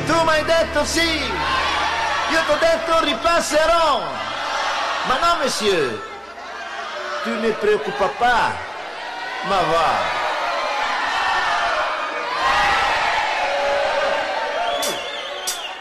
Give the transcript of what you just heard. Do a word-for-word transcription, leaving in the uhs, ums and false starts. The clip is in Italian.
Tu mi hai detto sì, io ti ho detto ripasserò. Ma no, monsieur, tu ne preoccupa pas, ma va.